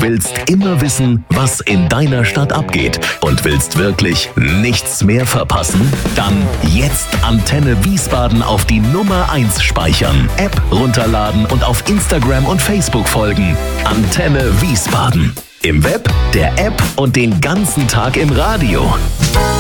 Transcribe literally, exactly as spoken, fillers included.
willst immer wissen, was in deiner Stadt abgeht und willst wirklich nichts mehr verpassen? Dann jetzt Antenne Wiesbaden auf die Nummer eins speichern, App runterladen und auf Instagram und Facebook folgen. Antenne Wiesbaden. Im Web, der App und den ganzen Tag im Radio.